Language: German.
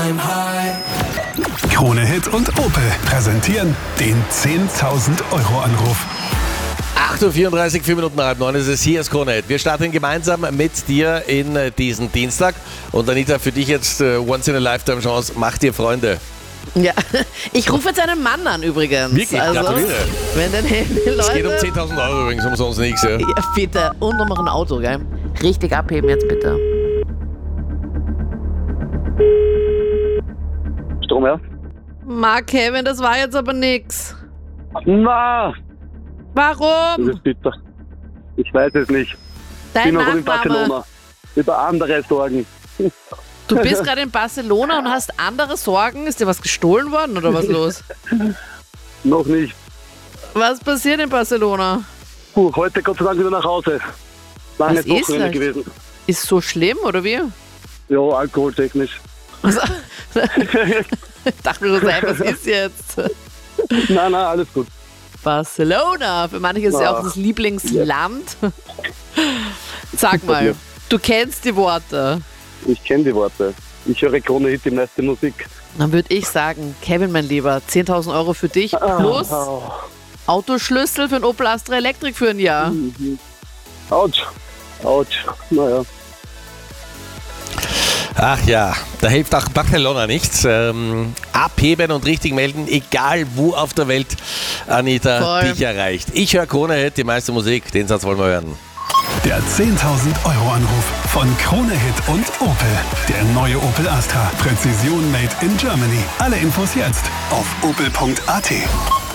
Krone Hit und Opel präsentieren den 10.000 Euro Anruf. 8.34 Uhr, 4 Minuten nach halb 9 ist es. Hier ist Krone Hit. Wir starten gemeinsam mit dir in diesen Dienstag. Und Anita, für dich jetzt Once-in-a-Lifetime-Chance, mach dir Freunde. Ja, ich rufe jetzt einen Mann an übrigens. Wirklich? Gratuliere. Wenn denn Leute... Es geht um 10.000 Euro übrigens, umsonst nichts. Ja. Ja, bitte. Und noch ein Auto, gell? Richtig abheben jetzt bitte. Strom, ja? Mark, Kevin, das war jetzt aber nix. Na, das Warum? ist bitter. Ich weiß es nicht. Ich Dein bin noch in Nachname. Barcelona. Über andere Sorgen. Du bist gerade in Barcelona und hast andere Sorgen. Ist dir was gestohlen worden oder was los? Noch nicht. Was passiert in Barcelona? Heute Gott sei Dank wieder nach Hause. Langes Was ist Wochenende das? gewesen. Ist so schlimm oder wie? Ja, alkoholtechnisch. Also, ich dachte mir so, was ist jetzt? Nein, alles gut. Barcelona, für manche ist ja auch das Lieblingsland. Sag mal, du kennst die Worte. Ich kenne die Worte. Ich höre Krone Hit, die meiste Musik. Dann würde ich sagen, Kevin, mein Lieber, 10.000 Euro für dich plus Autoschlüssel für ein Opel Astra Electric für ein Jahr. Autsch. Autsch. Naja. Ach ja, da hilft auch Barcelona nichts. Abheben und richtig melden, egal wo auf der Welt Anita Voll. dich erreicht. Ich höre Krone Hit, die meiste Musik, den Satz wollen wir hören. Der 10.000 Euro Anruf von Krone Hit und Opel. Der neue Opel Astra. Präzision made in Germany. Alle Infos jetzt auf opel.at.